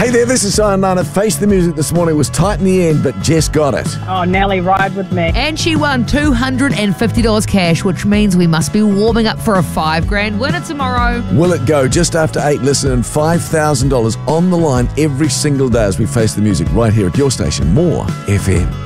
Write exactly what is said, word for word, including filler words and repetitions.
Hey there, this is Sion Nana. Face the Music this morning was tight in the end, but Jess got it. Oh, Nelly, ride with me. And she won two hundred fifty dollars cash, which means we must be warming up for a five grand winner tomorrow. Will it go just after eight? Listen, and five thousand dollars on the line every single day as we face the music right here at your station. More F M.